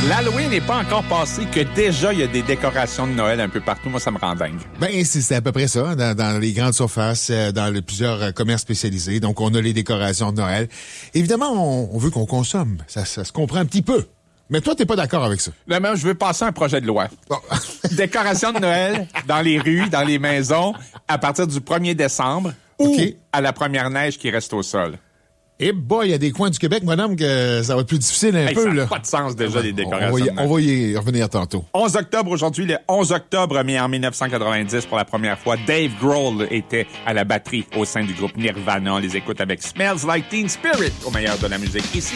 L'Halloween n'est pas encore passé que déjà il y a des décorations de Noël un peu partout. Moi, ça me rend dingue. Ben, c'est à peu près ça, dans les grandes surfaces, dans plusieurs commerces spécialisés. Donc, on a les décorations de Noël. Évidemment, on veut qu'on consomme. Ça se comprend un petit peu. Mais toi, t'es pas d'accord avec ça. Non, mais je veux passer un projet de loi. Bon. Décoration de Noël dans les rues, dans les maisons, à partir du 1er décembre ou à la première neige qui reste au sol. Eh boy, il y a des coins du Québec, madame, que ça va être plus difficile un peu, ça là. n'a pas de sens déjà, les décorations. On va y revenir tantôt. 11 octobre aujourd'hui, le 11 octobre, mais en 1990, pour la première fois, Dave Grohl était à la batterie au sein du groupe Nirvana. On les écoute avec Smells Like Teen Spirit, au meilleur de la musique ici.